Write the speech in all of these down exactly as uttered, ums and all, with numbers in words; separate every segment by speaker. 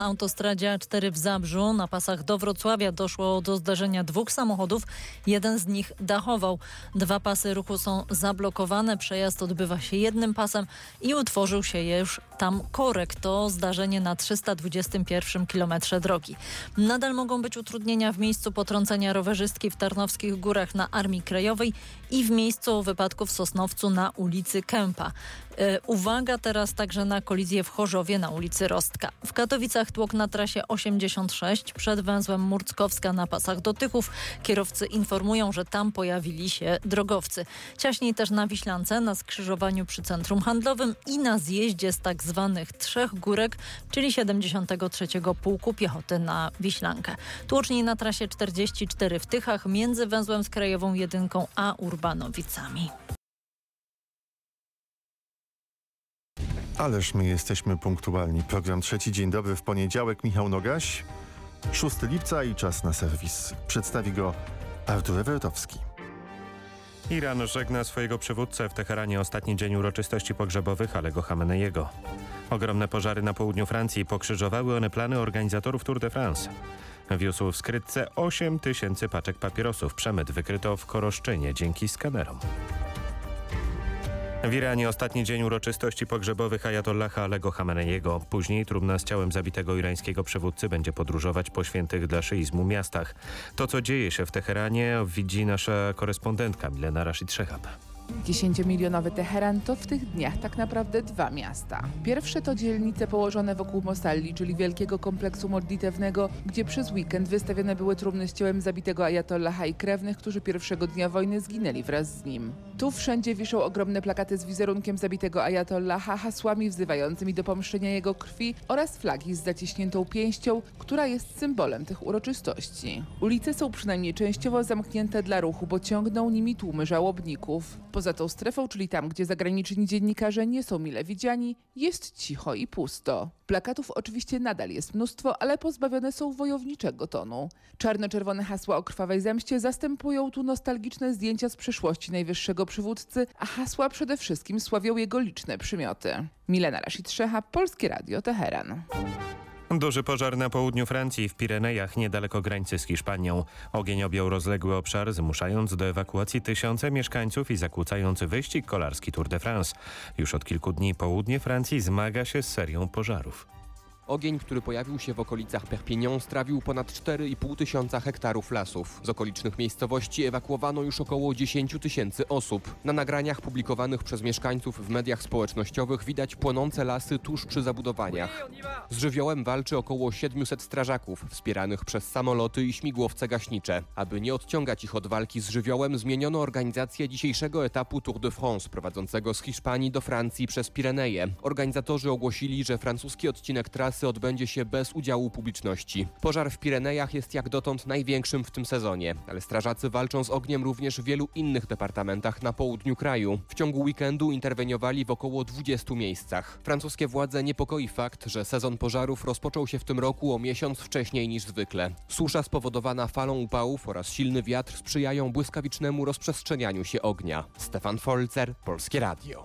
Speaker 1: autostradzie A cztery w Zabrzu na pasach do Wrocławia doszło do zdarzenia dwóch samochodów. Jeden z nich dachował. Dwa pasy ruchu są zablokowane. Przejazd odbywa się jednym pasem i utworzył się już tam korek. To zdarzenie na trzysta dwudziestym pierwszym kilometrze drogi. Nadal mogą być utrudnienia w miejscu potrącenia rowerzystki w Tarnowskich Górach na Armii Krajowej i w miejscu wypadku w Sosnowcu na ulicy Kępa. Yy, uwaga teraz także na kolizję w Chorzowie na ulicy Rostka. W Katowicach tłok na trasie osiemdziesiąt sześć przed węzłem Murckowska na pasach do Tychów. Kierowcy informują, że tam pojawili się drogowcy. Ciaśniej też na Wiślance, na skrzyżowaniu przy centrum handlowym i na zjeździe z tak zwanych Trzech Górek, czyli siedemdziesiątego trzeciego Pułku Piechoty na Wiślankę. Tłoczniej na trasie czterdzieści cztery w Tychach między węzłem z Krajową Jedynką a Urbanowicami.
Speaker 2: Ależ my jesteśmy punktualni. Program Trzeci Dzień Dobry w poniedziałek. Michał Nogaś. szóstego lipca i czas na serwis. Przedstawi go Artur Ewertowski.
Speaker 3: Iran żegna swojego przywódcę. W Teheranie ostatni dzień uroczystości pogrzebowych Alego Chameneiego. Ogromne pożary na południu Francji pokrzyżowały one plany organizatorów Tour de France. Wiózł w skrytce osiem tysięcy paczek papierosów. Przemyt wykryto w Koroszczynie dzięki skanerom. W Iranie ostatni dzień uroczystości pogrzebowych ajatollaha Alego Chameneiego. Później trumna z ciałem zabitego irańskiego przywódcy będzie podróżować po świętych dla szyizmu miastach. To, co dzieje się w Teheranie, widzi nasza korespondentka Milena Rashid Szehab.
Speaker 4: Dziesięciomilionowy Teheran to w tych dniach tak naprawdę dwa miasta. Pierwsze to dzielnice położone wokół Mosalli, czyli wielkiego kompleksu modlitewnego, gdzie przez weekend wystawione były trumny z ciałem zabitego ajatollaha i krewnych, którzy pierwszego dnia wojny zginęli wraz z nim. Tu wszędzie wiszą ogromne plakaty z wizerunkiem zabitego ajatollaha, hasłami wzywającymi do pomszczenia jego krwi oraz flagi z zaciśniętą pięścią, która jest symbolem tych uroczystości. Ulice są przynajmniej częściowo zamknięte dla ruchu, bo ciągną nimi tłumy żałobników. Poza tą strefą, czyli tam, gdzie zagraniczni dziennikarze nie są mile widziani, jest cicho i pusto. Plakatów oczywiście nadal jest mnóstwo, ale pozbawione są wojowniczego tonu. Czarno-czerwone hasła o krwawej zemście zastępują tu nostalgiczne zdjęcia z przeszłości najwyższego przywódcy, a hasła przede wszystkim sławią jego liczne przymioty. Milena Rashid Szehab, Polskie Radio, Teheran.
Speaker 3: Duży pożar na południu Francji, w Pirenejach, niedaleko granicy z Hiszpanią. Ogień objął rozległy obszar, zmuszając do ewakuacji tysiące mieszkańców i zakłócając wyścig kolarski Tour de France. Już od kilku dni południe Francji zmaga się z serią pożarów.
Speaker 5: Ogień, który pojawił się w okolicach Perpignan, strawił ponad cztery i pół tysiąca hektarów lasów. Z okolicznych miejscowości ewakuowano już około dziesięć tysięcy osób. Na nagraniach publikowanych przez mieszkańców w mediach społecznościowych widać płonące lasy tuż przy zabudowaniach. Z żywiołem walczy około siedmiuset strażaków, wspieranych przez samoloty i śmigłowce gaśnicze. Aby nie odciągać ich od walki z żywiołem, zmieniono organizację dzisiejszego etapu Tour de France, prowadzącego z Hiszpanii do Francji przez Pireneje. Organizatorzy ogłosili, że francuski odcinek trasy odbędzie się bez udziału publiczności. Pożar w Pirenejach jest jak dotąd największym w tym sezonie, ale strażacy walczą z ogniem również w wielu innych departamentach na południu kraju. W ciągu weekendu interweniowali w około dwudziestu miejscach. Francuskie władze niepokoi fakt, że sezon pożarów rozpoczął się w tym roku o miesiąc wcześniej niż zwykle. Susza spowodowana falą upałów oraz silny wiatr sprzyjają błyskawicznemu rozprzestrzenianiu się ognia. Stefan Folzer, Polskie Radio.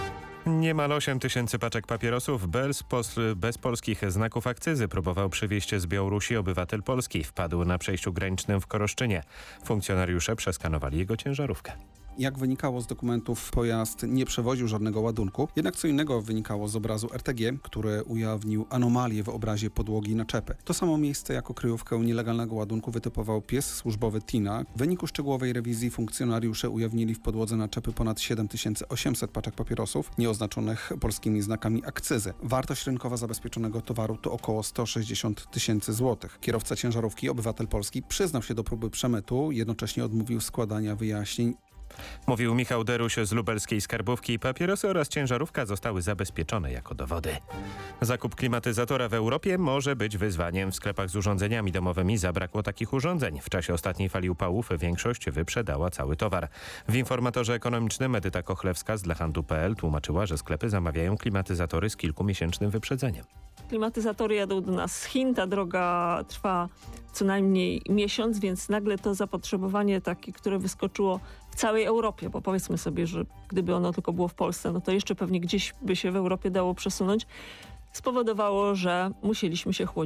Speaker 3: Niemal osiem tysięcy paczek papierosów bez, pos, bez polskich znaków akcyzy próbował przywieźć z Białorusi obywatel polski. Wpadł na przejściu granicznym w Koroszczynie. Funkcjonariusze przeskanowali jego ciężarówkę.
Speaker 6: Jak wynikało z dokumentów, pojazd nie przewoził żadnego ładunku. Jednak co innego wynikało z obrazu R T G, który ujawnił anomalię w obrazie podłogi naczepy. To samo miejsce jako kryjówkę nielegalnego ładunku wytypował pies służbowy Tina. W wyniku szczegółowej rewizji funkcjonariusze ujawnili w podłodze naczepy ponad siedem tysięcy osiemset paczek papierosów nieoznaczonych polskimi znakami akcyzy. Wartość rynkowa zabezpieczonego towaru to około sto sześćdziesiąt tysięcy złotych. Kierowca ciężarówki, obywatel polski, przyznał się do próby przemytu, jednocześnie odmówił składania wyjaśnień.
Speaker 3: Mówił Michał Deruś z lubelskiej skarbówki. Papierosy oraz ciężarówka zostały zabezpieczone jako dowody. Zakup klimatyzatora w Europie może być wyzwaniem. W sklepach z urządzeniami domowymi zabrakło takich urządzeń. W czasie ostatniej fali upałów większość wyprzedała cały towar. W informatorze ekonomicznym Edyta Kochlewska z dla handlu kropka p l tłumaczyła, że sklepy zamawiają klimatyzatory z kilkumiesięcznym wyprzedzeniem.
Speaker 7: Klimatyzatory jadą do nas z Chin, ta droga trwa co najmniej miesiąc, więc nagle to zapotrzebowanie takie, które wyskoczyło w całej Europie, bo powiedzmy sobie, że gdyby ono tylko było w Polsce, no to jeszcze pewnie gdzieś by się w Europie dało przesunąć, spowodowało, że musieliśmy się chłodzić.